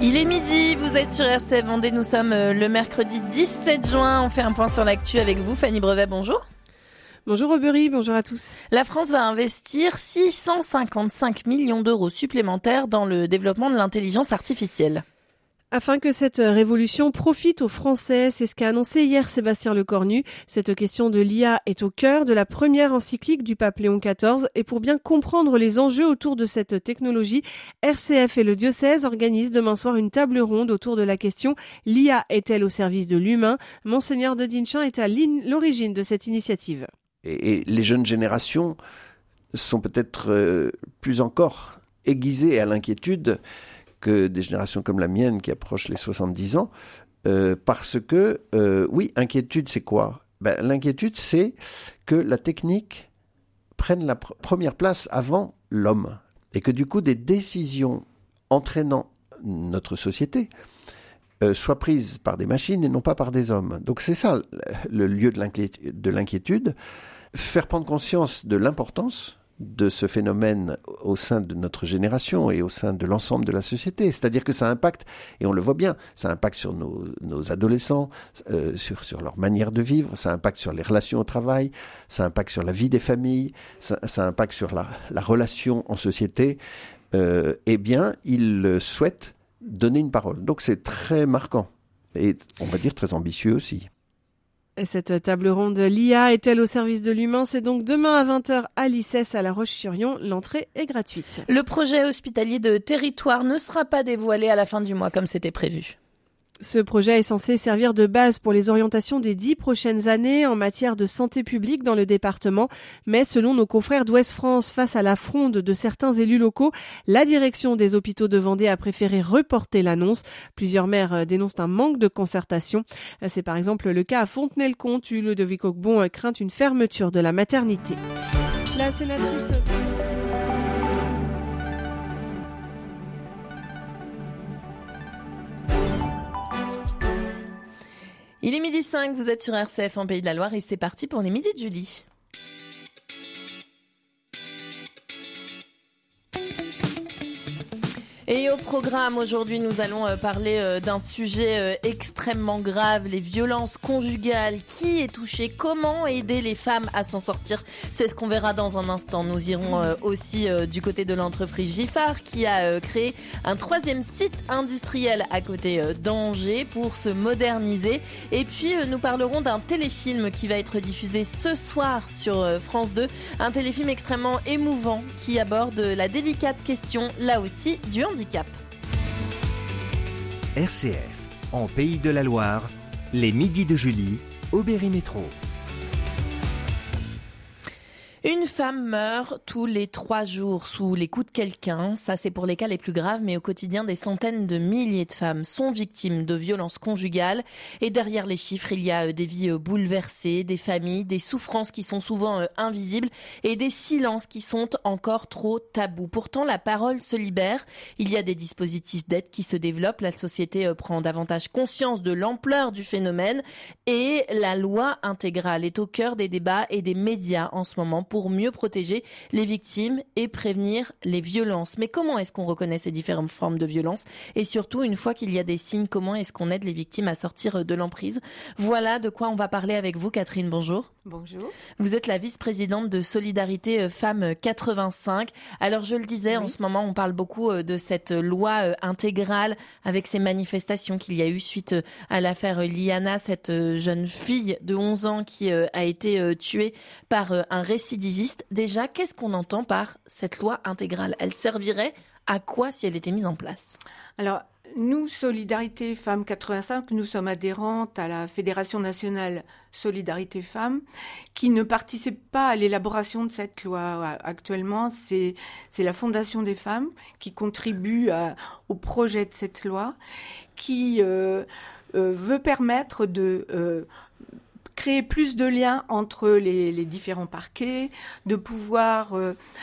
Il est midi, vous êtes sur RCF Vendée, nous sommes le mercredi 17 juin. On fait un point sur l'actu avec vous, Fanny Brevet, bonjour. Bonjour Aubery, bonjour à tous. La France va investir 655 millions d'euros supplémentaires dans le développement de l'intelligence artificielle. Afin que cette révolution profite aux Français, c'est ce qu'a annoncé hier Sébastien Lecornu. Cette question de l'IA est au cœur de la première encyclique du pape Léon XIV. Et pour bien comprendre les enjeux autour de cette technologie, RCF et le diocèse organisent demain soir une table ronde autour de la question « L'IA est-elle au service de l'humain ?» Monseigneur de Dinchin est à l'origine de cette initiative. Et les jeunes générations sont peut-être plus encore aiguisées à l'inquiétude que des générations comme la mienne qui approchent les 70 ans, parce que, oui, inquiétude, c'est quoi ? L'inquiétude, c'est que la technique prenne la première place avant l'homme, et que du coup, des décisions entraînant notre société soient prises par des machines et non pas par des hommes. Donc c'est ça le lieu de l'inquiétude, faire prendre conscience de l'importance de ce phénomène au sein de notre génération et au sein de l'ensemble de la société. C'est-à-dire que ça impacte, et on le voit bien, ça impacte sur nos adolescents, sur leur manière de vivre, ça impacte sur les relations au travail, ça impacte sur la vie des familles, ça impacte sur la relation en société. Eh bien, ils souhaitent donner une parole. Donc c'est très marquant et on va dire très ambitieux aussi. Et cette table ronde l'IA est-elle au service de l'humain ? C'est donc demain à 20h à l'ICES à La Roche-sur-Yon. L'entrée est gratuite. Le projet hospitalier de territoire ne sera pas dévoilé à la fin du mois comme c'était prévu. Ce projet est censé servir de base pour les orientations des 10 prochaines années en matière de santé publique dans le département. Mais selon nos confrères d'Ouest France, face à la fronde de certains élus locaux, la direction des hôpitaux de Vendée a préféré reporter l'annonce. Plusieurs maires dénoncent un manque de concertation. C'est par exemple le cas à Fontenay-le-Comte où Ludovic Ogbon craint une fermeture de la maternité. La sénatrice... Il est midi 5, vous êtes sur RCF en Pays de la Loire et c'est parti pour les midis de Julie. Et au programme, aujourd'hui, nous allons parler d'un sujet extrêmement grave, les violences conjugales. Qui est touché ? Comment aider les femmes à s'en sortir ? C'est ce qu'on verra dans un instant. Nous irons aussi du côté de l'entreprise Giffard qui a créé un 3e site industriel à côté d'Angers pour se moderniser. Et puis, nous parlerons d'un téléfilm qui va être diffusé ce soir sur France 2. Un téléfilm extrêmement émouvant qui aborde la délicate question, là aussi, du handicap. RCF, en Pays de la Loire, les midis de Julie, Aubery Métro. Une femme meurt tous les 3 jours sous les coups de quelqu'un. Ça, c'est pour les cas les plus graves, mais au quotidien, des centaines de milliers de femmes sont victimes de violences conjugales. Et derrière les chiffres, il y a des vies bouleversées, des familles, des souffrances qui sont souvent invisibles et des silences qui sont encore trop tabous. Pourtant, la parole se libère. Il y a des dispositifs d'aide qui se développent. La société prend davantage conscience de l'ampleur du phénomène et la loi intégrale est au cœur des débats et des médias en ce moment pour mieux protéger les victimes et prévenir les violences. Mais comment est-ce qu'on reconnaît ces différentes formes de violence ? Et surtout, une fois qu'il y a des signes, comment est-ce qu'on aide les victimes à sortir de l'emprise ? Voilà de quoi on va parler avec vous, Catherine. Bonjour. Bonjour. Vous êtes la vice-présidente de Solidarité Femmes 85. Alors, je le disais, oui. En ce moment, on parle beaucoup de cette loi intégrale avec ces manifestations qu'il y a eu suite à l'affaire Liana, cette jeune fille de 11 ans qui a été tuée par un récidiviste. Déjà, qu'est-ce qu'on entend par cette loi intégrale ? Elle servirait à quoi si elle était mise en place ? Alors, nous, Solidarité Femmes 85, nous sommes adhérentes à la Fédération nationale Solidarité Femmes, qui ne participe pas à l'élaboration de cette loi. Actuellement, c'est la Fondation des femmes qui contribue au projet de cette loi, qui veut permettre de créer plus de liens entre les différents parquets, de pouvoir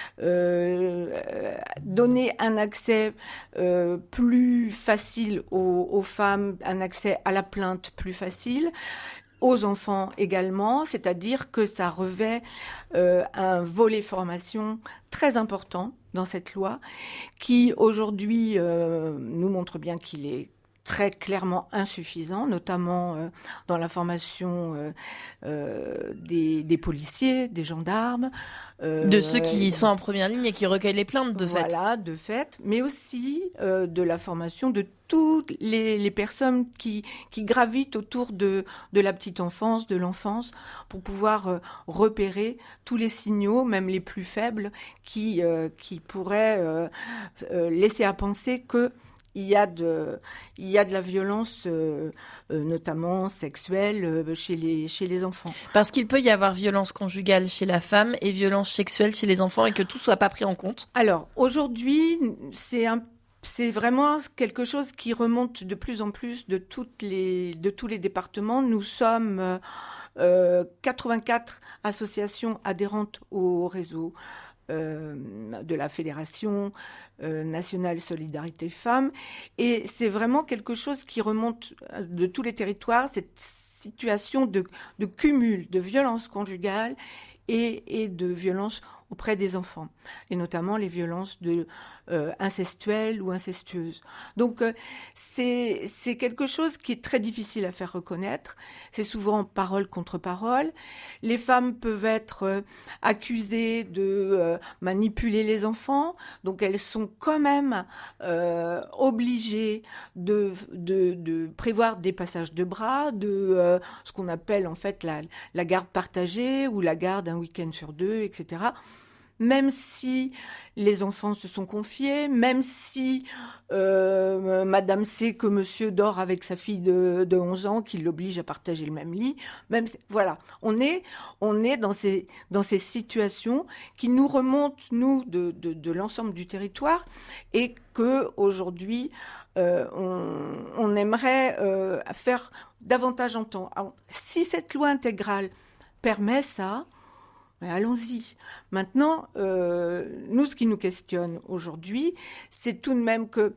donner un accès plus facile aux femmes, un accès à la plainte plus facile, aux enfants également, c'est-à-dire que ça revêt un volet formation très important dans cette loi, qui aujourd'hui nous montre bien qu'il est très clairement insuffisant, notamment dans la formation des policiers, des gendarmes. De ceux qui sont en première ligne et qui recueillent les plaintes, de fait. Voilà, de fait, mais aussi de la formation de toutes les personnes qui gravitent autour de la petite enfance, de l'enfance, pour pouvoir repérer tous les signaux, même les plus faibles, qui pourraient laisser à penser que il y a de la violence, notamment sexuelle, chez les enfants. Parce qu'il peut y avoir violence conjugale chez la femme et violence sexuelle chez les enfants et que tout soit pas pris en compte. Alors, aujourd'hui, c'est vraiment quelque chose qui remonte de plus en plus de tous les départements. Nous sommes 84 associations adhérentes au réseau de la Fédération nationale Solidarité Femmes, et c'est vraiment quelque chose qui remonte de tous les territoires, cette situation de cumul de violences conjugales et de violences auprès des enfants, et notamment les violences incestuelles ou incestueuses. Donc c'est quelque chose qui est très difficile à faire reconnaître. C'est souvent parole contre parole. Les femmes peuvent être accusées de manipuler les enfants, donc elles sont quand même obligées de prévoir des passages de bras, de ce qu'on appelle en fait la garde partagée ou la garde un week-end sur 2, etc. Même si les enfants se sont confiés, même si Madame sait que Monsieur dort avec sa fille de 11 ans, qui l'oblige à partager le même lit, voilà, on est dans ces situations qui nous remontent, nous, de l'ensemble du territoire, et que aujourd'hui on aimerait faire davantage entendre. Alors, si cette loi intégrale permet ça, mais allons-y. Maintenant, nous, ce qui nous questionne aujourd'hui, c'est tout de même que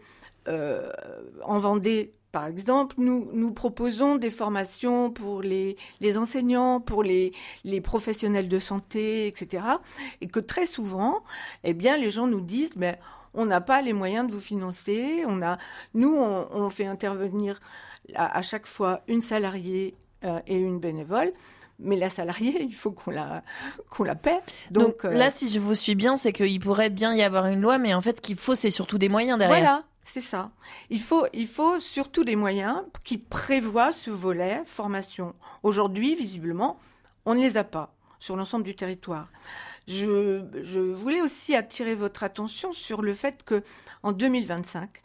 en Vendée, par exemple, nous proposons des formations pour les enseignants, pour les professionnels de santé, etc. Et que très souvent, eh bien, les gens nous disent, mais on n'a pas les moyens de vous financer. On fait intervenir à chaque fois une salariée et une bénévole. Mais la salariée, il faut qu'on la paie. Donc là, si je vous suis bien, c'est qu'il pourrait bien y avoir une loi, mais en fait, ce qu'il faut, c'est surtout des moyens derrière. Voilà, c'est ça. Il faut surtout des moyens qui prévoient ce volet formation. Aujourd'hui, visiblement, on ne les a pas sur l'ensemble du territoire. Je voulais aussi attirer votre attention sur le fait que en 2025,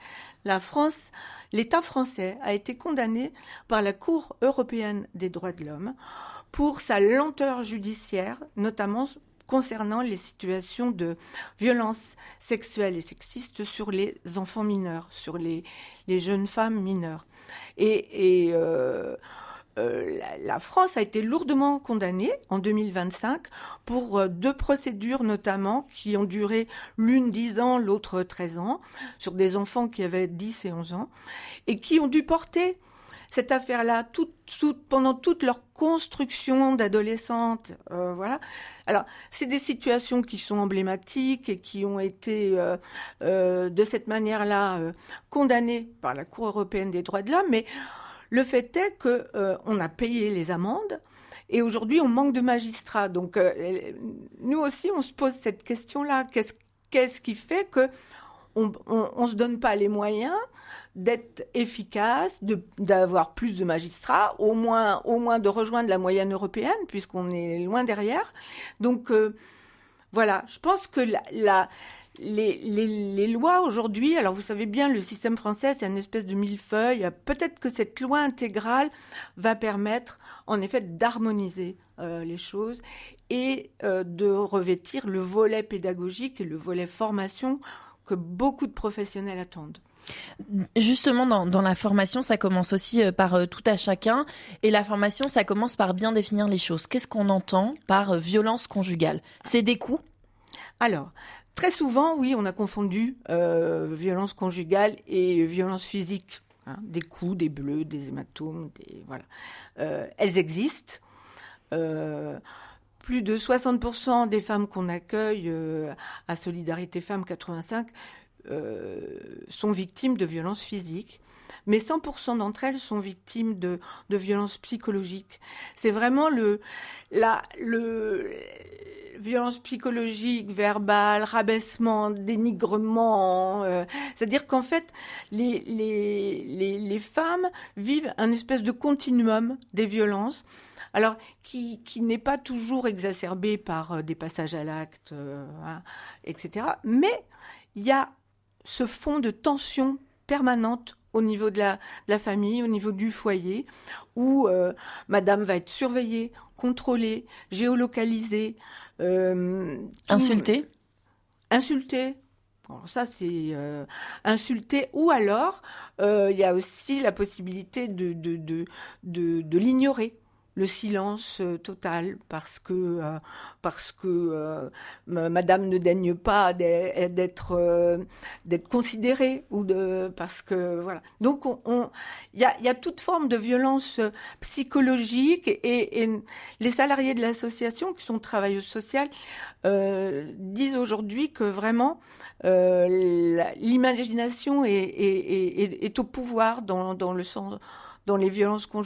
l'État français a été condamné par la Cour européenne des droits de l'homme pour sa lenteur judiciaire, notamment concernant les situations de violences sexuelles et sexistes sur les enfants mineurs, sur les jeunes femmes mineures. Et la France a été lourdement condamnée en 2025 pour 2 procédures notamment qui ont duré l'une 10 ans, l'autre 13 ans, sur des enfants qui avaient 10 et 11 ans, et qui ont dû porter cette affaire-là pendant toute leur construction d'adolescentes. Voilà. Alors, c'est des situations qui sont emblématiques et qui ont été de cette manière-là condamnées par la Cour européenne des droits de l'homme, mais le fait est qu'on a payé les amendes et aujourd'hui on manque de magistrats. Donc nous aussi on se pose cette question-là. Qu'est-ce qui fait qu'on se donne pas les moyens d'être efficace, d'avoir plus de magistrats, au moins de rejoindre la moyenne européenne puisqu'on est loin derrière. Donc voilà, je pense que les lois aujourd'hui, alors vous savez bien, le système français, c'est une espèce de millefeuille. Peut-être que cette loi intégrale va permettre, en effet, d'harmoniser les choses et de revêtir le volet pédagogique et le volet formation que beaucoup de professionnels attendent. Justement, dans la formation, ça commence aussi par tout à chacun. Et la formation, ça commence par bien définir les choses. Qu'est-ce qu'on entend par violence conjugale ? C'est des coups ? Alors, très souvent, oui, on a confondu violence conjugale et violence physique. Hein, des coups, des bleus, des hématomes, voilà. Elles existent. plus de 60% des femmes qu'on accueille à Solidarité Femmes 85 sont victimes de violences physiques. Mais 100% d'entre elles sont victimes de violences psychologiques. C'est vraiment violence psychologique, verbale, rabaissement, dénigrement. C'est-à-dire qu'en fait, les femmes vivent un espèce de continuum des violences. Alors, qui n'est pas toujours exacerbé par des passages à l'acte, etc. Mais il y a ce fond de tension permanente au niveau de la famille, au niveau du foyer, où madame va être surveillée, contrôlée, géolocalisée. Insultée. Alors ça, c'est insultée. Ou alors, il y a aussi la possibilité de l'ignorer. Le silence total, parce que madame ne daigne pas d'être considérée, parce que voilà. Donc il y a toute forme de violence psychologique, et les salariés de l'association, qui sont travailleuses sociales, disent aujourd'hui que vraiment l'imagination est au pouvoir dans les violences conjugales.